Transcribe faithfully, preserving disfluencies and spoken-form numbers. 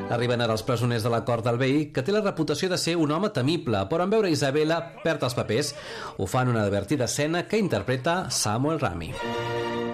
Arriben ara els presoners de la cort del vell, que té la reputació de ser un home temible, però en veure Isabella perd els papers. Ho fa en una divertida escena que interpreta Samuel Rami.